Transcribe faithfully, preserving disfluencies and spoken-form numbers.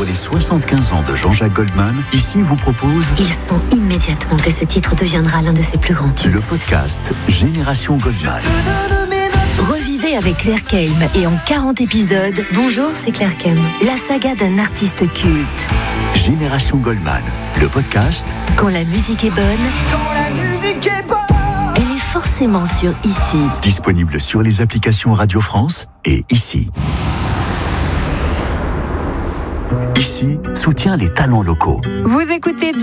les soixante-quinze ans de Jean-Jacques Goldman, Ici vous propose... Il sent immédiatement que ce titre deviendra l'un de ses plus grands tubes. Le podcast Génération Goldman. Revivez avec Claire Kelm et en quarante épisodes. Bonjour, c'est Claire Kelm. La saga d'un artiste culte. Génération Goldman, le podcast. Quand la musique est bonne. Quand la musique est bonne. Elle est forcément sur Ici. Disponible sur les applications Radio France et Ici. Ici soutient les talents locaux. Vous écoutez